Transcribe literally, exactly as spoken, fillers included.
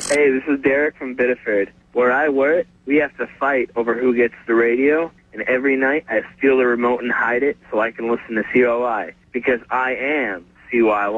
Hey, this is Derek from Biddeford. Where I work, we have to fight over who gets the radio, and every night I steal the remote and hide it so I can listen to C O I, because I am C Y Y.